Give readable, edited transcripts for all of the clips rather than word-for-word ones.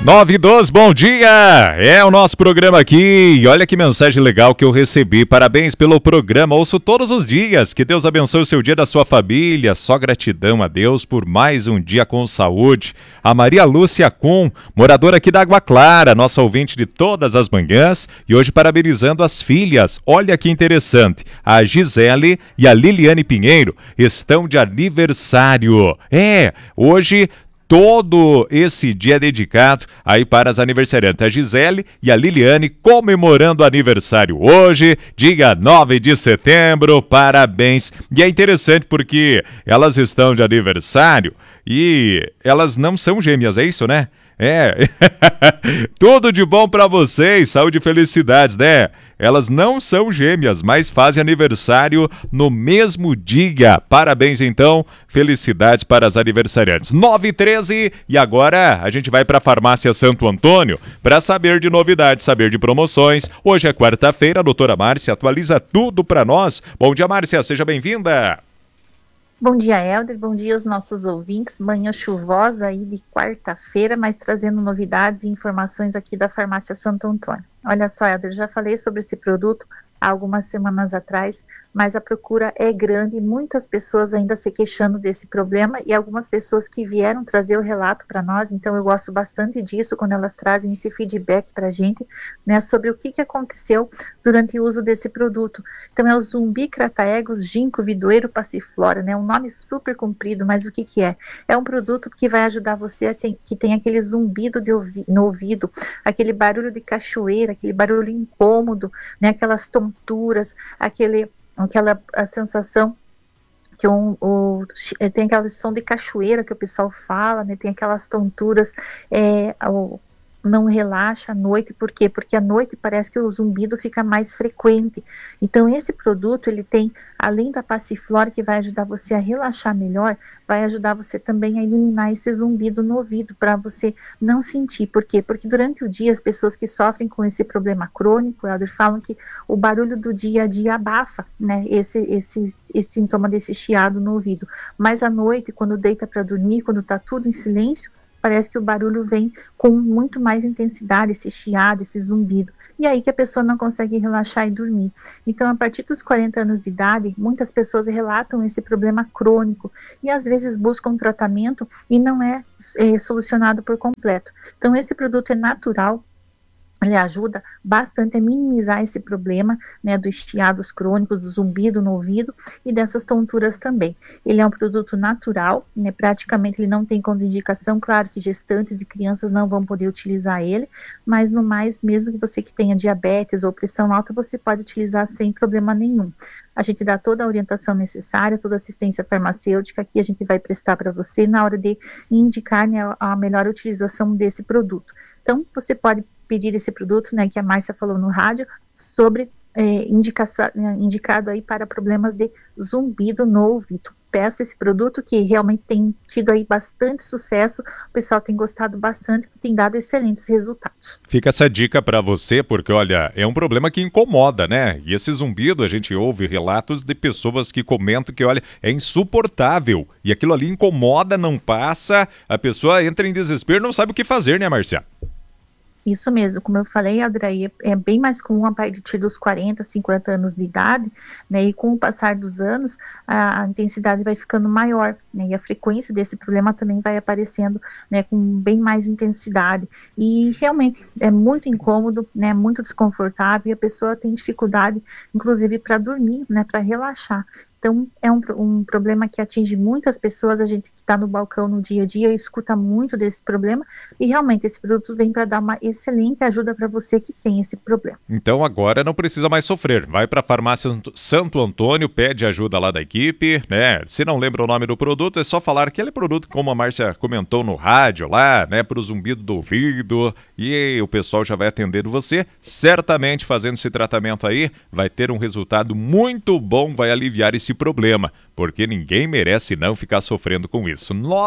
9:12, bom dia! É o nosso programa aqui e olha que mensagem legal que eu recebi. Parabéns pelo programa, ouço todos os dias. Que Deus abençoe o seu dia da sua família. Só gratidão a Deus por mais um dia com saúde. A Maria Lúcia Kuhn, moradora aqui da Água Clara, nossa ouvinte de todas as manhãs e hoje parabenizando as filhas. Olha que interessante, a Gisele e a Liliane Pinheiro estão de aniversário. Hoje todo esse dia é dedicado aí para as aniversariantes, a Gisele e a Liliane, comemorando o aniversário hoje, dia 9 de setembro, parabéns. E é interessante porque elas estão de aniversário e elas não são gêmeas, é isso, né? Tudo de bom pra vocês, saúde e felicidades, né? Elas não são gêmeas, mas fazem aniversário no mesmo dia. Parabéns, então, felicidades para as aniversariantes. 9:13 e agora a gente vai para a Farmácia Santo Antônio para saber de novidades, saber de promoções. Hoje é quarta-feira, a doutora Márcia atualiza tudo para nós. Bom dia, Márcia, seja bem-vinda. Bom dia, Helder. Bom dia aos nossos ouvintes. Manhã chuvosa aí de quarta-feira, mas trazendo novidades e informações aqui da Farmácia Santo Antônio. Olha só, Helder, já falei sobre esse produto há algumas semanas atrás, mas a procura é grande e muitas pessoas ainda se queixando desse problema e algumas pessoas que vieram trazer o relato para nós, então eu gosto bastante disso quando elas trazem esse feedback para a gente, né, sobre o que aconteceu durante o uso desse produto. Então é o Zumbi Crataegus Ginkgo Vidoeiro Passiflora, né, um nome super comprido, mas o que é? É um produto que vai ajudar você que tem aquele zumbido no ouvido, aquele barulho de cachoeira, aquele barulho incômodo, né, aquelas tonturas, aquela a sensação que tem aquele som de cachoeira que o pessoal fala, né, tem aquelas tonturas, não relaxa à noite. Por quê? Porque à noite parece que o zumbido fica mais frequente. Então esse produto, ele tem, além da passiflora que vai ajudar você a relaxar melhor, vai ajudar você também a eliminar esse zumbido no ouvido, para você não sentir. Por quê? Porque durante o dia as pessoas que sofrem com esse problema crônico, Helder, falam que o barulho do dia a dia abafa, né, esse sintoma desse chiado no ouvido. Mas à noite, quando deita para dormir, quando está tudo em silêncio, parece que o barulho vem com muito mais intensidade, esse chiado, esse zumbido. E aí que a pessoa não consegue relaxar e dormir. Então, a partir dos 40 anos de idade, muitas pessoas relatam esse problema crônico e às vezes buscam tratamento e não é solucionado por completo. Então, esse produto é natural. Ele ajuda bastante a minimizar esse problema, né, dos chiados crônicos, do zumbido no ouvido e dessas tonturas também. Ele é um produto natural, né, praticamente ele não tem contraindicação. Claro que gestantes e crianças não vão poder utilizar ele, mas no mais, mesmo que você que tenha diabetes ou pressão alta, você pode utilizar sem problema nenhum. A gente dá toda a orientação necessária, toda a assistência farmacêutica que a gente vai prestar para você na hora de indicar, né, a melhor utilização desse produto. Então, você pode pedir esse produto, né, que a Márcia falou no rádio, sobre indicado aí para problemas de zumbido no ouvido. Peça esse produto que realmente tem tido aí bastante sucesso, o pessoal tem gostado bastante, tem dado excelentes resultados. Fica essa dica para você, porque olha, é um problema que incomoda, né? E esse zumbido, a gente ouve relatos de pessoas que comentam que, olha, é insuportável, e aquilo ali incomoda, não passa, a pessoa entra em desespero, não sabe o que fazer, né, Márcia? Isso mesmo, como eu falei, Aldraí, é bem mais comum a partir dos 40, 50 anos de idade, né, e com o passar dos anos, a intensidade vai ficando maior, né, e a frequência desse problema também vai aparecendo, né, com bem mais intensidade, e realmente é muito incômodo, né, muito desconfortável, e a pessoa tem dificuldade, inclusive, para dormir, né, para relaxar. Então, é um problema que atinge muitas pessoas. A gente que está no balcão no dia a dia escuta muito desse problema e realmente esse produto vem para dar uma excelente ajuda para você que tem esse problema. Então agora não precisa mais sofrer. Vai para a Farmácia Santo Antônio, pede ajuda lá da equipe, né? Se não lembra o nome do produto, é só falar aquele produto como a Márcia comentou no rádio lá, né? Para o zumbido do ouvido, e o pessoal já vai atendendo você. Certamente fazendo esse tratamento aí, vai ter um resultado muito bom, vai aliviar esse problema, porque ninguém merece não ficar sofrendo com isso.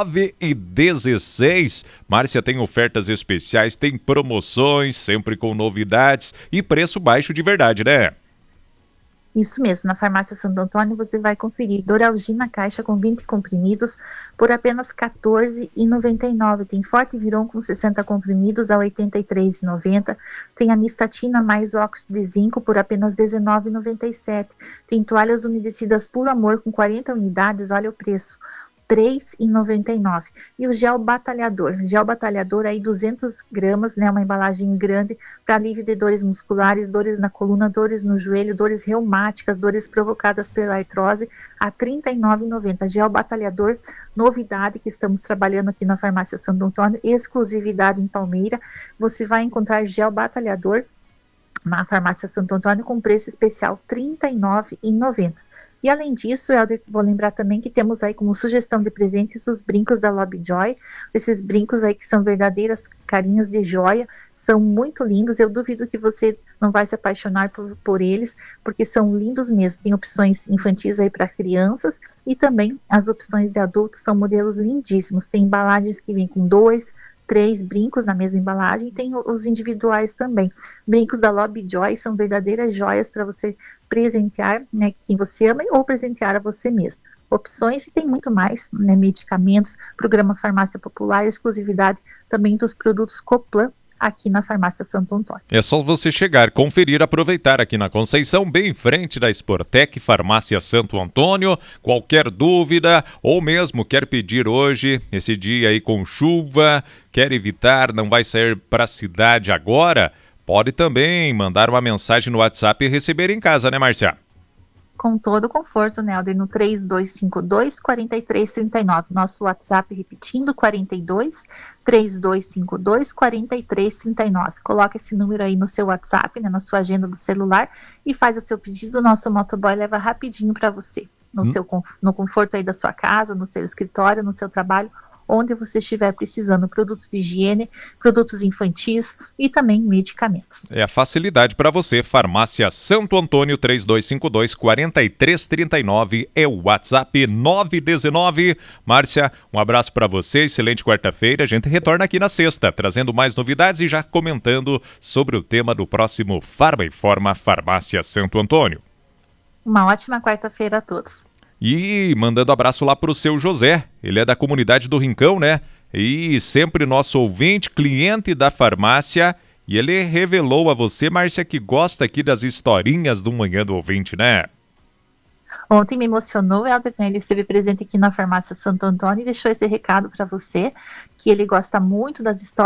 9:16, Márcia tem ofertas especiais, tem promoções, sempre com novidades e preço baixo de verdade, né? Isso mesmo, na farmácia Santo Antônio você vai conferir Doralgina caixa com 20 comprimidos por apenas R$ 14,99. Tem Forte Viron com 60 comprimidos a R$ 83,90. Tem a Nistatina mais óxido de zinco por apenas R$ 19,97. Tem toalhas umedecidas Puro Amor com 40 unidades, olha o preço. R$ 3,99. E o gel batalhador aí 200 gramas, né, uma embalagem grande para alívio de dores musculares, dores na coluna, dores no joelho, dores reumáticas, dores provocadas pela artrose, a R$ 39,90. Gel batalhador, novidade que estamos trabalhando aqui na farmácia Santo Antônio, exclusividade em Palmeira. Você vai encontrar gel batalhador na farmácia Santo Antônio com preço especial R$ 39,90. E além disso, Helder, vou lembrar também que temos aí como sugestão de presentes os brincos da Lovejoy, esses brincos aí que são verdadeiras carinhas de joia, são muito lindos, eu duvido que você não vai se apaixonar por eles, porque são lindos mesmo, tem opções infantis aí para crianças e também as opções de adultos são modelos lindíssimos, tem embalagens que vêm com 2, 3 brincos na mesma embalagem, tem os individuais também. Brincos da Lovejoy são verdadeiras joias para você presentear, né, quem você ama ou presentear a você mesmo. Opções e tem muito mais, né, medicamentos, programa Farmácia Popular, exclusividade também dos produtos Coplan, aqui na farmácia Santo Antônio. É só você chegar, conferir, aproveitar aqui na Conceição, bem em frente da Sportec, farmácia Santo Antônio. Qualquer dúvida ou mesmo quer pedir hoje, esse dia aí com chuva, quer evitar, não vai sair para a cidade agora, pode também mandar uma mensagem no WhatsApp e receber em casa, né, Márcia? Com todo conforto, Nelder, no 3252-4339. Nosso WhatsApp repetindo, 42-3252-4339. Coloca esse número aí no seu WhatsApp, né, na sua agenda do celular e faz o seu pedido. O nosso motoboy leva rapidinho para você, no conforto aí da sua casa, no seu escritório, no seu trabalho, onde você estiver precisando, produtos de higiene, produtos infantis e também medicamentos. É a facilidade para você. Farmácia Santo Antônio, 3252-4339 é o WhatsApp 919. Márcia, um abraço para você, excelente quarta-feira. A gente retorna aqui na sexta, trazendo mais novidades e já comentando sobre o tema do próximo Farma Informa Farmácia Santo Antônio. Uma ótima quarta-feira a todos. E mandando abraço lá pro seu José, ele é da comunidade do Rincão, né? E sempre nosso ouvinte, cliente da farmácia, e ele revelou a você, Márcia, que gosta aqui das historinhas do Manhã do Ouvinte, né? Ontem me emocionou, Helder, né? Ele esteve presente aqui na farmácia Santo Antônio e deixou esse recado para você, que ele gosta muito das histórias